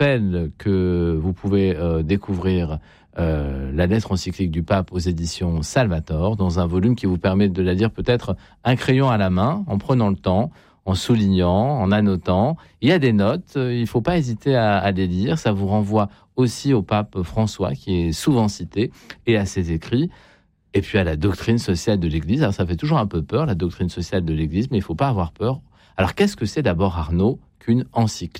rappelle que vous pouvez découvrir la lettre encyclique du pape aux éditions Salvator, dans un volume qui vous permet de la lire peut-être un crayon à la main, en prenant le temps, en soulignant, en annotant. Il y a des notes, il ne faut pas hésiter à les lire. Ça vous renvoie aussi au pape François, qui est souvent cité, et à ses écrits. Et puis à la doctrine sociale de l'Église. Alors ça fait toujours un peu peur, la doctrine sociale de l'Église, mais il ne faut pas avoir peur. Alors qu'est-ce que c'est d'abord, Arnaud, qu'une encyclique ?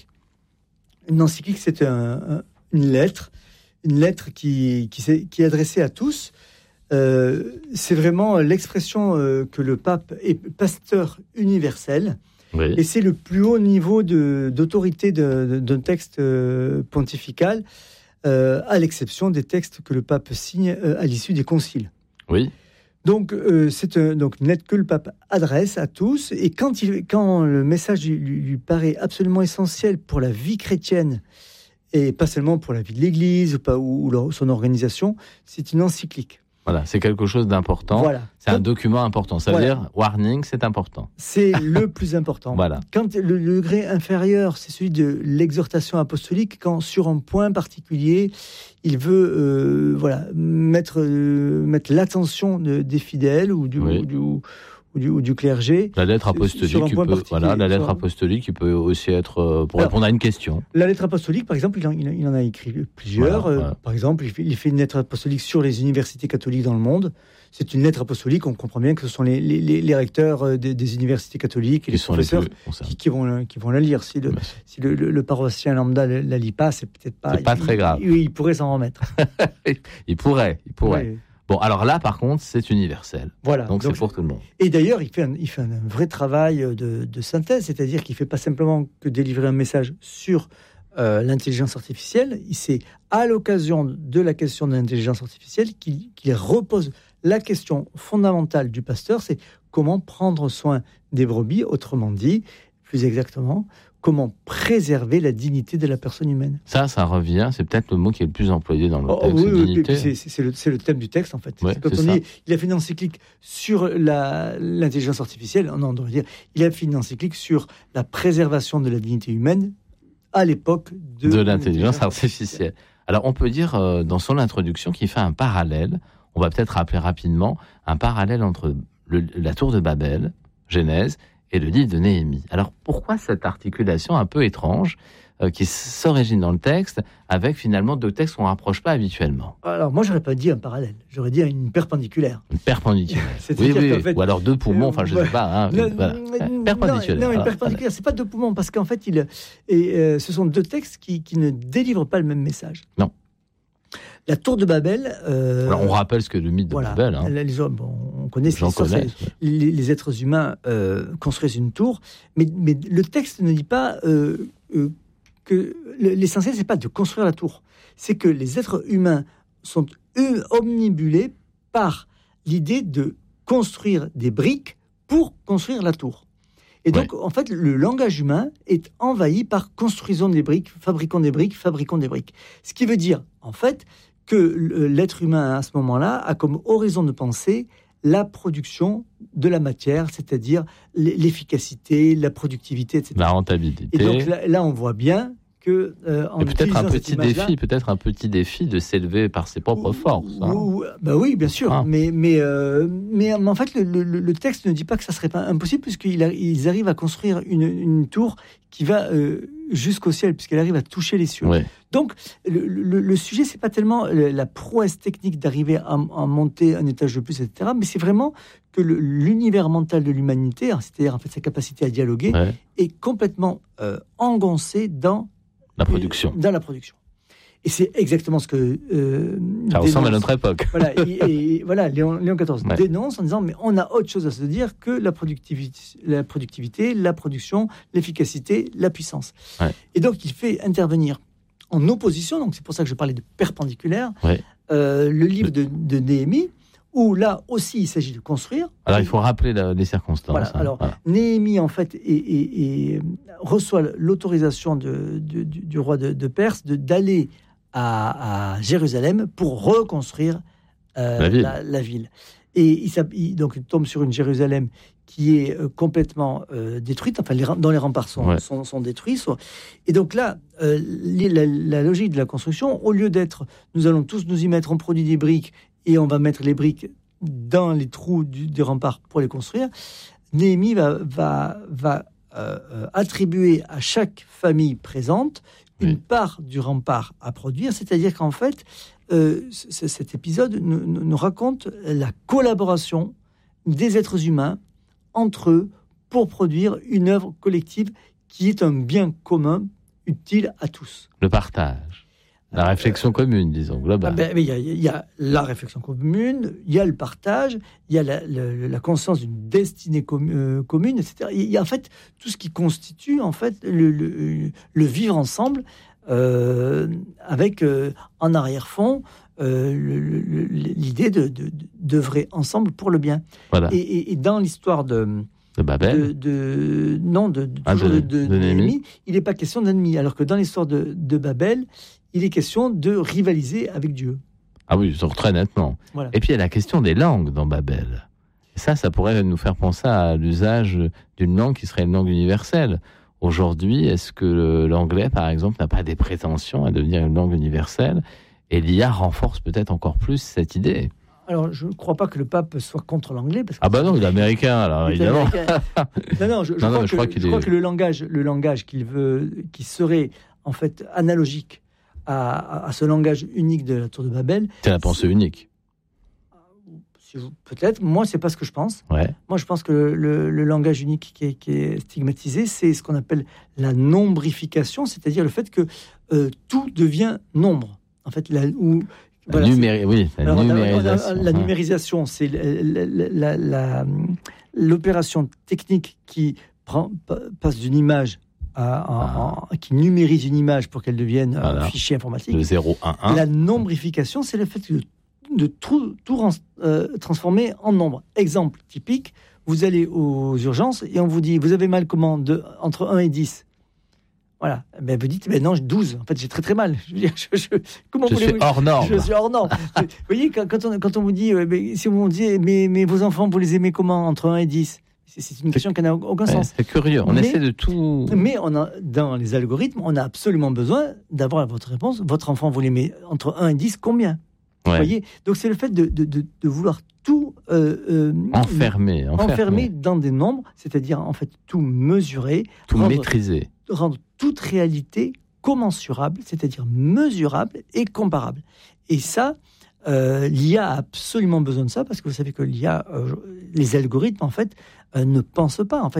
Une encyclique, c'est une lettre qui est adressée à tous. C'est vraiment l'expression que le pape est pasteur universel. Oui. Et c'est le plus haut niveau d'autorité d'un texte pontifical, à l'exception des textes que le pape signe à l'issue des conciles. Oui. Donc, c'est une lettre que le pape adresse à tous. Et quand le message lui paraît absolument essentiel pour la vie chrétienne, et pas seulement pour la vie de l'Église ou son organisation, c'est une encyclique. Voilà, c'est quelque chose d'important. Voilà. C'est un document important. Ça veut dire, warning, c'est important. C'est le plus important. Voilà. Quand le degré inférieur, c'est celui de l'exhortation apostolique, quand sur un point particulier, il veut mettre l'attention des fidèles ou du clergé. La lettre apostolique qui peut aussi être pour répondre à une question. La lettre apostolique, par exemple, il en a écrit plusieurs. Voilà. Par exemple, il fait une lettre apostolique sur les universités catholiques dans le monde. C'est une lettre apostolique, on comprend bien que ce sont les recteurs des universités catholiques et les professeurs qui vont la lire. Si le paroissien lambda la lit pas, c'est peut-être pas... C'est pas très grave. Il pourrait s'en remettre. Il pourrait. Oui. Bon, alors là, par contre, c'est universel. Voilà. Donc c'est pour tout le monde. Et d'ailleurs, il fait un vrai travail de synthèse, c'est-à-dire qu'il ne fait pas simplement que délivrer un message sur l'intelligence artificielle. C'est à l'occasion de la question de l'intelligence artificielle qu'il repose la question fondamentale du pasteur, c'est comment prendre soin des brebis, autrement dit, plus exactement, comment préserver la dignité de la personne humaine. Ça revient, c'est peut-être le mot qui est le plus employé dans le texte. Oui, dignité. C'est le thème du texte, en fait. Ouais, quand on dit il a fait une encyclique sur l'intelligence artificielle, on devrait dire il a fait une encyclique sur la préservation de la dignité humaine à l'époque de l'intelligence artificielle. Alors, on peut dire dans son introduction qu'il fait un parallèle, on va peut-être rappeler rapidement, un parallèle entre la tour de Babel, Genèse, et le livre de Néhémie. Alors, pourquoi cette articulation un peu étrange qui s'origine dans le texte avec finalement deux textes qu'on ne rapproche pas habituellement? Alors, moi, je n'aurais pas dit un parallèle. J'aurais dit une perpeculaire. Une perpendiculaire. Oui. Fait, ou alors deux poumons, je ne sais pas. Perpendiculaire. Non, une perpendiculaire, ce n'est pas deux poumons, parce qu'en fait, ce sont deux textes qui ne délivrent pas le même message. Non. La tour de Babel... Alors on rappelle ce que le mythe de Babel. Hein. Les hommes, on connaît ce que les êtres humains construisent une tour, mais le texte ne dit pas que l'essentiel, c'est pas de construire la tour. C'est que les êtres humains sont omnibulés par l'idée de construire des briques pour construire la tour. Et donc, en fait, le langage humain est envahi par construisons des briques, fabriquons des briques, fabriquons des briques. Ce qui veut dire, en fait, que l'être humain, à ce moment-là, a comme horizon de pensée la production de la matière, c'est-à-dire l'efficacité, la productivité, etc. La rentabilité. Et donc là on voit bien que... et peut-être un petit défi de s'élever par ses propres forces. Oui, bien sûr. Mais en fait, le texte ne dit pas que ça serait pas impossible, puisqu'ils arrivent à construire une tour qui va jusqu'au ciel, puisqu'elle arrive à toucher les cieux. Ouais. Donc, le sujet, c'est pas tellement la prouesse technique d'arriver à monter un étage de plus, etc., mais c'est vraiment que l'univers mental de l'humanité, c'est-à-dire en fait sa capacité à dialoguer, est complètement engoncé dans la production. Et c'est exactement ce que... ça ressemble à notre époque. Voilà, Léon XIV dénonce en disant, mais on a autre chose à se dire que la productivité, la production, l'efficacité, la puissance. Ouais. Et donc, il fait intervenir en opposition, donc c'est pour ça que je parlais de perpendiculaire, le livre de Néhémie, où là aussi il s'agit de construire. Alors il faut rappeler les circonstances. Néhémie en fait reçoit l'autorisation du roi de Perse d'aller à Jérusalem pour reconstruire la ville. Et donc il tombe sur une Jérusalem qui est complètement détruite, enfin dont les remparts sont détruits. Et donc là, la logique de la construction, au lieu d'être nous allons tous nous y mettre, on produit des briques et on va mettre les briques dans les trous des remparts pour les construire, Néhémie va attribuer à chaque famille présente une part du rempart à produire, c'est-à-dire qu'en fait, cet épisode nous raconte la collaboration des êtres humains entre eux pour produire une œuvre collective qui est un bien commun utile à tous. Le partage. La réflexion commune, disons, globale. Il y a la réflexion commune, il y a le partage, il y a la conscience d'une destinée commune, etc. Il y a en fait tout ce qui constitue en fait le vivre ensemble, avec en arrière-fond l'idée d'œuvrer ensemble pour le bien. Voilà. Et dans l'histoire de Babel, de Néhémie, il n'est pas question d'ennemi, alors que dans l'histoire de Babel, il est question de rivaliser avec Dieu. Ah oui, très nettement. Voilà. Et puis il y a la question des langues dans Babel. Et ça pourrait nous faire penser à l'usage d'une langue qui serait une langue universelle. Aujourd'hui, est-ce que l'anglais, par exemple, n'a pas des prétentions à devenir une langue universelle ? Et l'IA renforce peut-être encore plus cette idée. Alors, je ne crois pas que le pape soit contre l'anglais. Parce que non, il est américain, alors évidemment. Je crois que le langage qu'il veut, qui serait en fait analogique à ce langage unique de la Tour de Babel. C'est la pensée unique. Peut-être. Moi, c'est pas ce que je pense. Ouais. Moi, je pense que le langage unique qui est stigmatisé, c'est ce qu'on appelle la nombrification, c'est-à-dire le fait que tout devient nombre. En fait, la numérisation. La numérisation, c'est l'opération technique qui passe d'une image qui numérise une image pour qu'elle devienne un fichier informatique. Le 0, 1, 1. La nombrification, c'est le fait de tout transformer en nombre. Exemple typique, vous allez aux urgences et on vous dit, vous avez mal comment entre 1 et 10 ? Voilà. Ben, vous dites, non, 12. En fait, j'ai très très mal. Je veux dire, je suis hors norme. Je suis hors norme. Vous voyez, quand on vous dit, si vous dites, mais vos enfants, vous les aimez comment entre 1 et 10 ? C'est une question qui n'a aucun sens. C'est curieux. On essaie de tout. Mais dans les algorithmes, on a absolument besoin d'avoir votre réponse. Votre enfant, vous l'aimez entre 1 et 10, combien ? Vous voyez ? Donc, c'est le fait de vouloir tout enfermer dans des nombres, c'est-à-dire en fait tout mesurer, tout maîtriser, rendre toute réalité commensurable, c'est-à-dire mesurable et comparable. Et ça, l'IA a absolument besoin de ça, parce que vous savez que l'IA, les algorithmes en fait ne pensent pas. En fait,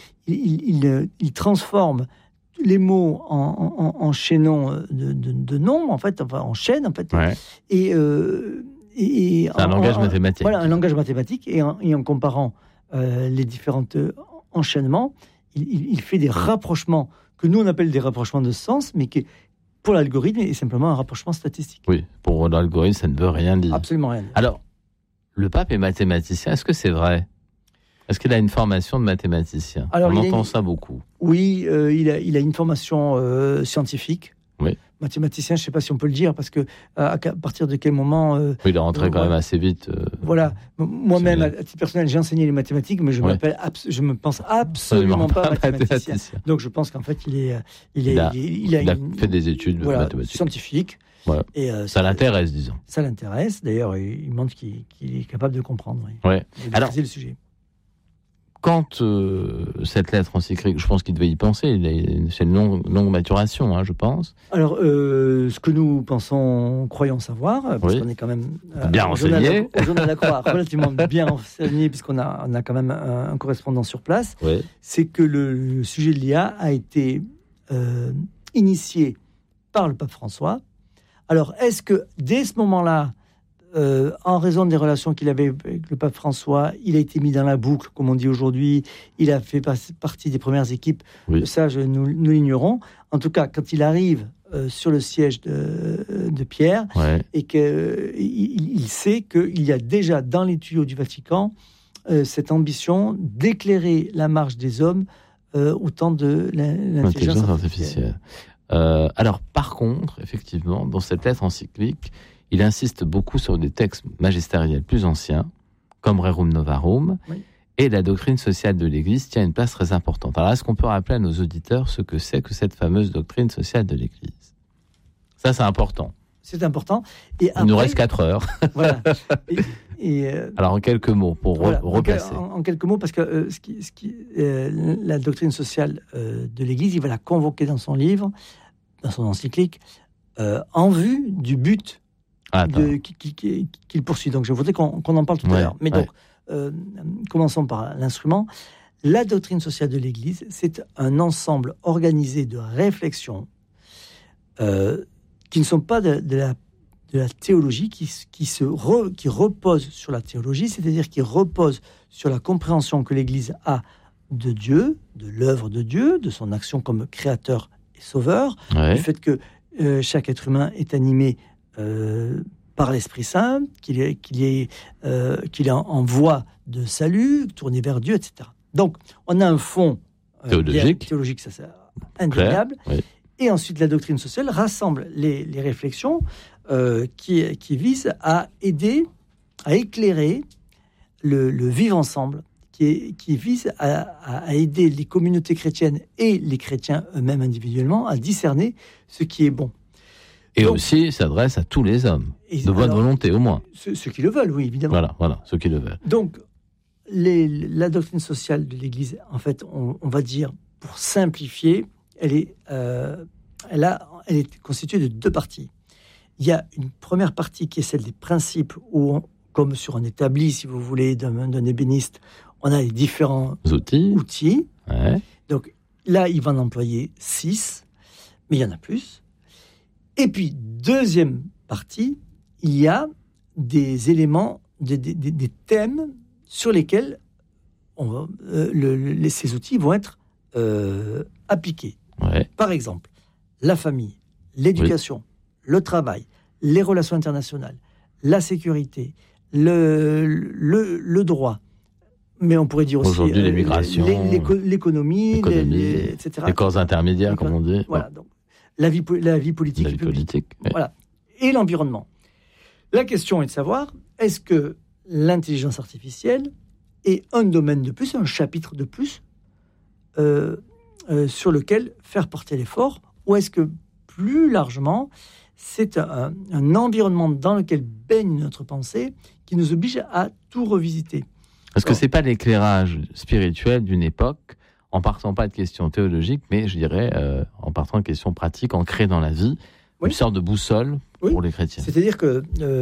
ils transforment les mots en chaînons de nombres, en fait, enfin en chaînes, en fait. Ouais. Et c'est un langage mathématique. Voilà, un langage mathématique. Et en comparant les différents enchaînements, il fait des rapprochements que nous, on appelle des rapprochements de sens, mais qui, pour l'algorithme, est simplement un rapprochement statistique. Oui, pour l'algorithme, ça ne veut rien dire. Absolument rien dire. Alors, le pape est mathématicien. Est-ce que c'est vrai ? Est-ce qu'il a une formation de mathématicien ? On entend ça beaucoup. Oui, il a une formation scientifique. Oui. Mathématicien, je ne sais pas si on peut le dire, parce que à partir de quel moment... il est rentré quand même assez vite. Voilà. Moi-même, à titre personnel, j'ai enseigné les mathématiques, mais je me pense absolument pas mathématicien. Donc je pense qu'en fait, il a fait des études mathématiques. Scientifiques. Voilà. Et ça l'intéresse, disons. Ça l'intéresse. D'ailleurs, il montre qu'il est capable de comprendre. Ouais. Alors, le sujet. Quand cette lettre encyclique, je pense qu'il devait y penser, c'est une longue maturation, je pense. Alors, ce que nous croyons savoir, parce qu'on est quand même bien renseigné, au Journal de la Croix, relativement bien renseigné, puisqu'on a quand même un correspondant sur place, c'est que le sujet de l'IA a été initié par le pape François. Alors, est-ce que dès ce moment-là, en raison des relations qu'il avait avec le pape François, il a été mis dans la boucle, comme on dit aujourd'hui, il a fait partie des premières équipes, ça nous l'ignorons. En tout cas, quand il arrive sur le siège de Pierre, et qu'il sait qu'il y a déjà dans les tuyaux du Vatican cette ambition d'éclairer la marche des hommes au temps de l'intelligence artificielle. Alors, par contre, effectivement, dans cette lettre encyclique, il insiste beaucoup sur des textes magistériels plus anciens, comme Rerum Novarum. Oui. Et la doctrine sociale de l'Église tient une place très importante. Alors, est-ce qu'on peut rappeler à nos auditeurs ce que c'est que cette fameuse doctrine sociale de l'Église ? Ça, c'est important. C'est important. Et après, il nous reste 4 heures. Voilà. Alors, en quelques mots, pour repasser. En quelques mots, parce que la doctrine sociale de l'Église, il va la convoquer dans son livre, dans son encyclique, en vue du but qu'il poursuit. Donc, je voudrais qu'on en parle tout à l'heure. Mais donc, commençons par l'instrument. La doctrine sociale de l'Église, c'est un ensemble organisé de réflexions qui ne sont pas de la théologie, qui repose sur la théologie, c'est-à-dire qui repose sur la compréhension que l'Église a de Dieu, de l'œuvre de Dieu, de son action comme créateur et sauveur, du fait que chaque être humain est animé par l'Esprit Saint, qu'il est en voie de salut, tourné vers Dieu, etc. Donc, on a un fond théologique, ça c'est indéniable. Oui. Et ensuite, la doctrine sociale rassemble les réflexions qui visent à aider, à éclairer le vivre ensemble, qui vise à aider les communautés chrétiennes et les chrétiens eux-mêmes individuellement à discerner ce qui est bon. Et donc, aussi s'adresse à tous les hommes, de bonne volonté au moins. Ceux qui le veulent, oui, évidemment. Voilà, ceux qui le veulent. Donc, la doctrine sociale de l'Église, en fait, on va dire, pour simplifier, elle est constituée de 2 parties. Il y a une première partie qui est celle des principes, où, comme sur un établi, si vous voulez, d'un ébéniste, on a les différents outils. Ouais. Donc là, il va en employer 6, mais il y en a plus. Et puis, deuxième partie, il y a des éléments, des thèmes sur lesquels ces outils vont être appliqués. Ouais. Par exemple, la famille, l'éducation, le travail, les relations internationales, la sécurité, le droit, mais on pourrait dire aussi aujourd'hui l'immigration, l'économie, etc. Les corps intermédiaires, comme on dit. Voilà, donc la vie politique. La vie politique. Ouais. Voilà. Et l'environnement. La question est de savoir, est-ce que l'intelligence artificielle est un domaine de plus, un chapitre de plus sur lequel faire porter l'effort, ou est-ce que plus largement, c'est un environnement dans lequel baigne notre pensée qui nous oblige à tout revisiter. Est-ce que c'est pas l'éclairage spirituel d'une époque, en partant pas de questions théologiques, mais je dirais en partant de questions pratiques ancrées dans la vie, une sorte de boussole pour les chrétiens. C'est-à-dire que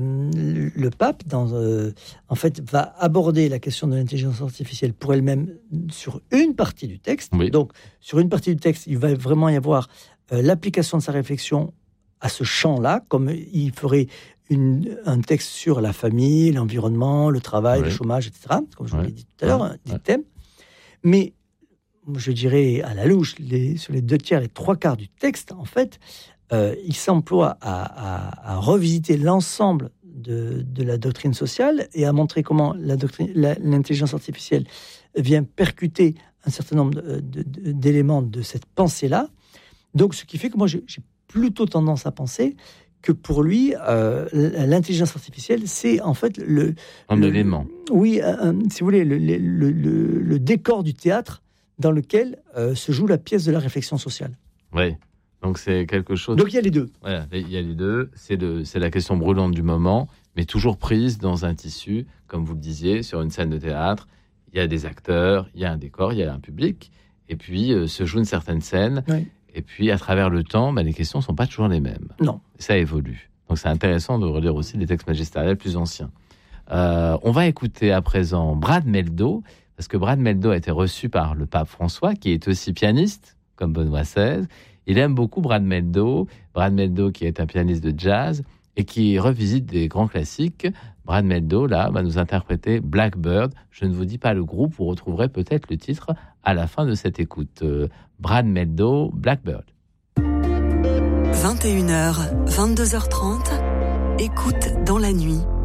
le pape, en fait, va aborder la question de l'intelligence artificielle pour elle-même sur une partie du texte. Oui. Donc, sur une partie du texte, il va vraiment y avoir l'application de sa réflexion à ce champ-là, comme il ferait un texte sur la famille, l'environnement, le travail, le chômage, etc., comme je vous l'ai dit tout à l'heure, des thèmes. Mais, je dirais à la louche, sur les 2 tiers, les 3 quarts du texte, en fait, il s'emploie à revisiter l'ensemble de la doctrine sociale et à montrer comment l'intelligence artificielle vient percuter un certain nombre d'éléments de cette pensée-là. Donc, ce qui fait que moi, j'ai plutôt tendance à penser que pour lui, l'intelligence artificielle, c'est en fait un élément. Oui, si vous voulez, le décor du théâtre dans lequel se joue la pièce de la réflexion sociale. Oui. Donc c'est quelque chose. Donc il y a les deux. Voilà, il y a les deux. C'est la question brûlante du moment, mais toujours prise dans un tissu, comme vous le disiez, sur une scène de théâtre. Il y a des acteurs, il y a un décor, il y a un public, et puis se joue une certaine scène. Oui. Et puis à travers le temps, les questions sont pas toujours les mêmes. Non. Ça évolue. Donc c'est intéressant de relire aussi des textes magistériels plus anciens. On va écouter à présent Brad Mehldau, parce que Brad Mehldau a été reçu par le pape François, qui est aussi pianiste, comme Benoît XVI. Il aime beaucoup Brad Mehldau qui est un pianiste de jazz et qui revisite des grands classiques. Brad Mehldau, là, va nous interpréter Blackbird. Je ne vous dis pas le groupe, vous retrouverez peut-être le titre à la fin de cette écoute. Brad Mehldau, Blackbird. 21h, 22h30, écoute dans la nuit.